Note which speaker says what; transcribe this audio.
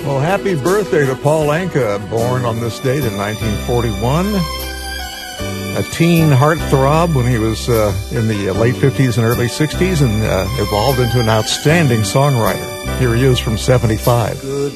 Speaker 1: Well, happy birthday to Paul Anka, born on this date in 1941. A teen heartthrob when he was in the late 50s and early 60s, and evolved into an outstanding songwriter. Here he is from 75.